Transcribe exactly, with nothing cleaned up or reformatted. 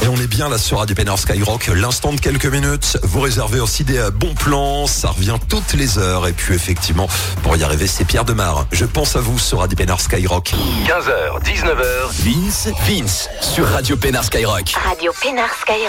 Et on est bien là sur Radio Pénard Skyrock. L'instant de quelques minutes, vous réservez aussi des bons plans. Ça revient toutes les heures. Et puis effectivement, pour y arriver, c'est Pierre Demar. Je pense à vous sur Radio Pénard Skyrock. quinze heures, dix-neuf heures. Vince, Vince, sur Radio Pénard Skyrock. Radio Pénard Skyrock.